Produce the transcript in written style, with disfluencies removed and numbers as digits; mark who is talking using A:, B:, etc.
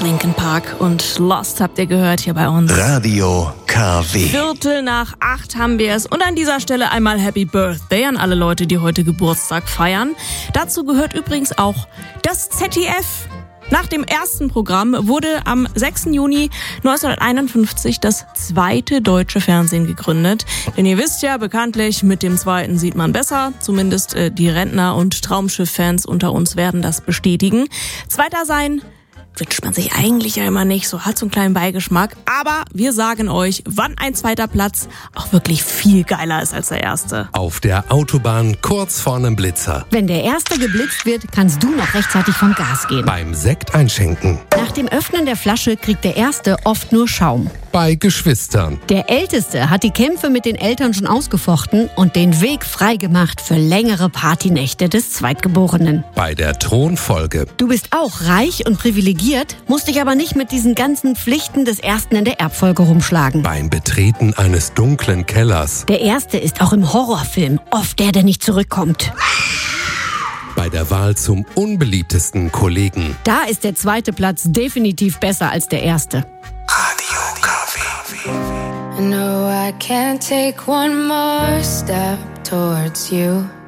A: Linkin Park und Lost habt ihr gehört hier bei uns.
B: Radio KW.
A: 7:45 haben wir es. Und an dieser Stelle einmal Happy Birthday an alle Leute, die heute Geburtstag feiern. Dazu gehört übrigens auch das ZDF. Nach dem ersten Programm wurde am 6. Juni 1951 das zweite deutsche Fernsehen gegründet. Denn ihr wisst ja, bekanntlich, mit dem zweiten sieht man besser. Zumindest die Rentner- und Traumschiff-Fans unter uns werden das bestätigen. Zweiter sein wünscht man sich eigentlich ja immer nicht, so hat so einen kleinen Beigeschmack. Aber wir sagen euch, wann ein zweiter Platz auch wirklich viel geiler ist als der erste.
C: Auf der Autobahn kurz vor einem Blitzer.
D: Wenn der erste geblitzt wird, kannst du noch rechtzeitig vom Gas gehen.
C: Beim Sekt einschenken.
D: Nach dem Öffnen der Flasche kriegt der Erste oft nur Schaum.
C: Bei Geschwistern.
D: Der Älteste hat die Kämpfe mit den Eltern schon ausgefochten und den Weg freigemacht für längere Partynächte des Zweitgeborenen.
C: Bei der Thronfolge.
D: Du bist auch reich und privilegiert, musst dich aber nicht mit diesen ganzen Pflichten des Ersten in der Erbfolge rumschlagen.
C: Beim Betreten eines dunklen Kellers.
D: Der Erste ist auch im Horrorfilm oft der nicht zurückkommt.
C: Bei der Wahl zum unbeliebtesten Kollegen.
D: Da ist der zweite Platz definitiv besser als der erste.
B: Radio KW.
E: I know I can't take one more step towards you.